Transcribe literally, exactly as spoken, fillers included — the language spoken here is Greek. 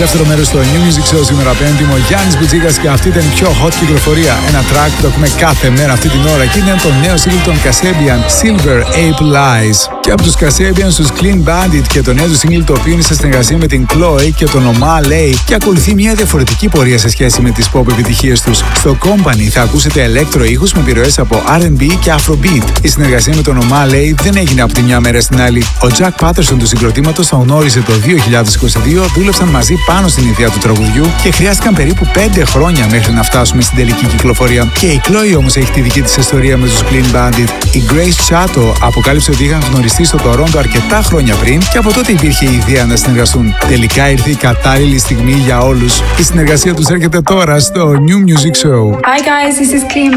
δεύτερο μέρος στο New Music Show σήμερα Πέμπτη. Ο Γιάννης Μπιτζίκας και αυτή ήταν η πιο hot κυκλοφορία. Ένα track που το ακούμε κάθε μέρα αυτή την ώρα και ήταν το νέο single των Kasabian, Silver Ape Lies. Και από τους Kasabian στους Clean Bandit και το νέο του single το οποίο είναι σε συνεργασία με την Chloe και τον Omar Lay και ακολουθεί μια διαφορετική πορεία σε σχέση με τις pop επιτυχίες τους. Στο Company θα ακούσετε ηλέκτρο ήχους με επιρροές από αρ εντ μπι και Afrobeat. Η συνεργασία με τον Omar Lay δεν έγινε από τη μια μέρα στην άλλη. Ο Jack Patterson του συγκροτήματος τον γνώρισε το δύο χιλιάδες είκοσι δύο, δούλεψαν μαζί πάνω στην ιδέα του τραγουδιού και χρειάστηκαν περίπου πέντε χρόνια μέχρι να φτάσουμε στην τελική κυκλοφορία. Και η Chloe όμως έχει τη δική της ιστορία με τους Clean Bandit. Η Grace Chato αποκάλυψε ότι είχαν γνωριστεί στο Τορόντο αρκετά χρόνια πριν και από τότε υπήρχε η ιδέα να συνεργαστούν. Τελικά ήρθε η κατάλληλη στιγμή για όλους. Η συνεργασία τους έρχεται τώρα στο New Music Show. Hi guys, this is Clean